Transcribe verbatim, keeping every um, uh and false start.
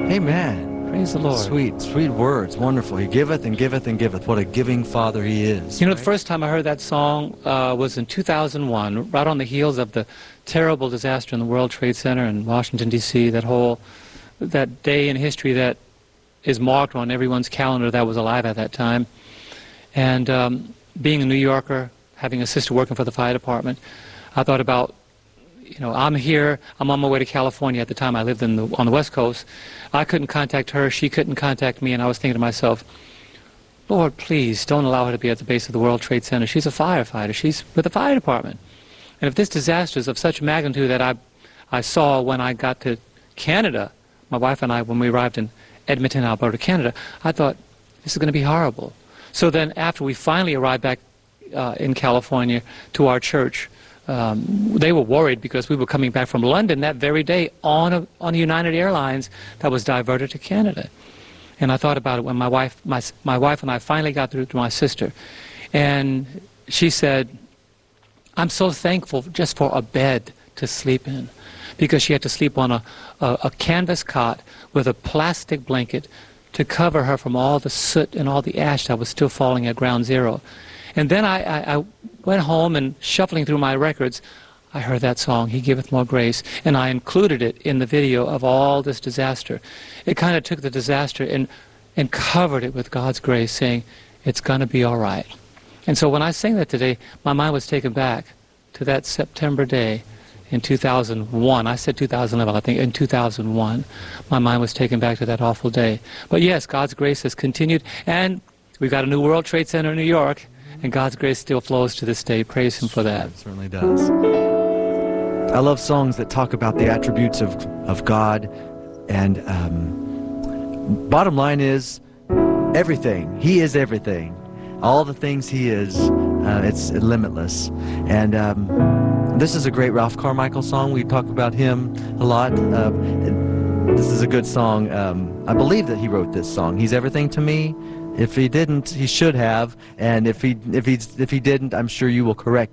Amen. Praise the Lord. Sweet, sweet words. Wonderful. He giveth and giveth and giveth. What a giving Father He is. You know, right? the first time I heard that song uh, was in two thousand one, right on the heels of the terrible disaster in the World Trade Center in Washington, D C, that whole, that day in history that is marked on everyone's calendar that was alive at that time. And um, being a New Yorker, having a sister working for the fire department, I thought about, you know, I'm here, I'm on my way to California. At the time I lived in the, on the West Coast. I couldn't contact her, she couldn't contact me, and I was thinking to myself, Lord, please don't allow her to be at the base of the World Trade Center. She's a firefighter, she's with the fire department. And if this disaster is of such magnitude that I, I saw when I got to Canada, my wife and I, when we arrived in Edmonton, Alberta, Canada, I thought, this is going to be horrible. So then after we finally arrived back uh, in California to our church, Um, they were worried because we were coming back from London that very day on a, on a United Airlines that was diverted to Canada. And I thought about it when my wife, my, my wife and I finally got through to my sister. And she said, I'm so thankful just for a bed to sleep in, because she had to sleep on a, a, a canvas cot with a plastic blanket to cover her from all the soot and all the ash that was still falling at Ground Zero. And then I, I, I went home, and shuffling through my records, I heard that song, He Giveth More Grace, and I included it in the video of all this disaster. It kind of took the disaster and, and covered it with God's grace, saying, it's going to be all right. And so when I sang that today, my mind was taken back to that September day in two thousand one. I said two thousand eleven, I think in two thousand one. My mind was taken back to that awful day. But yes, God's grace has continued, and we've got a new World Trade Center in New York, and God's grace still flows to this day. Praise Him for that. It certainly does. I love songs that talk about the attributes of, of God. And um, bottom line is, everything. He is everything. All the things He is, uh, it's limitless. And um, this is a great Ralph Carmichael song. We talk about him a lot. Uh, this is a good song. Um, I believe that he wrote this song. He's everything to me. If he didn't, he should have, and if he if he if he didn't, I'm sure you will correct